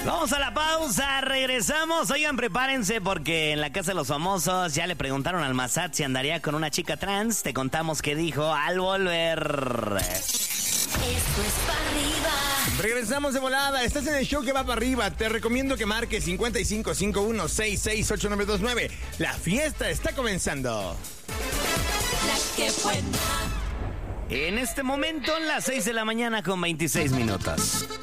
Vamos a la pausa, regresamos. Oigan, prepárense porque en la Casa de los Famosos ya le preguntaron al Massad si andaría con una chica trans. Te contamos qué dijo al volver. Esto es para arriba. Regresamos de volada. Estás en el show que va para arriba. Te recomiendo que marques 5551668929. La fiesta está comenzando. La que buena. En este momento, las 6 de la mañana con 26 minutos.